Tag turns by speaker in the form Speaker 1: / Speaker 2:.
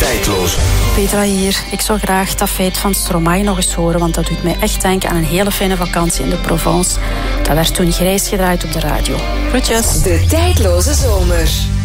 Speaker 1: Tijdloos.
Speaker 2: Petra hier. Ik zou graag dat feit van Stromae nog eens horen, want dat doet mij echt denken aan een hele fijne vakantie in de Provence. Dat werd toen grijs gedraaid op de radio. Groetjes.
Speaker 3: De tijdloze zomer.